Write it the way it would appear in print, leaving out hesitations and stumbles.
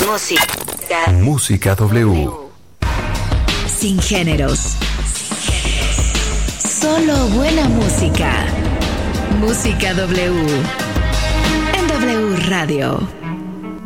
Música W. Sin géneros. Solo buena música. Música W. En W Radio.